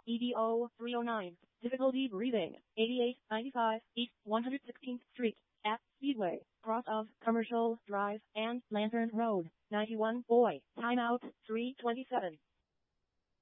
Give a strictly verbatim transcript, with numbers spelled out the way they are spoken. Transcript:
E D O three oh nine. Difficulty breathing. eighty-eight ninety-five East one hundred sixteenth Street. At Speedway. Cross of Commercial Drive and Lantern Road. ninety-one Boy. Timeout three twenty-seven.